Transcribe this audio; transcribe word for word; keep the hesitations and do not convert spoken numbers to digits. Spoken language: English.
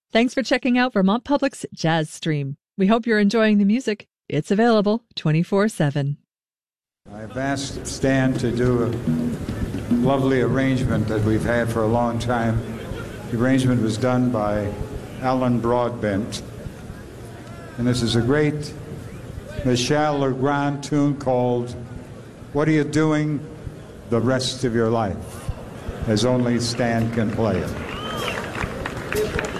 Thanks for checking out Vermont Public's Jazz Stream. We hope you're enjoying the music. It's available twenty-four seven. I've asked Stan to do a lovely arrangement that we've had for a long time. The arrangement was done by Alan Broadbent. And this is a great Michel Legrand tune called What Are You Doing the Rest of Your Life, as only Stan can play it.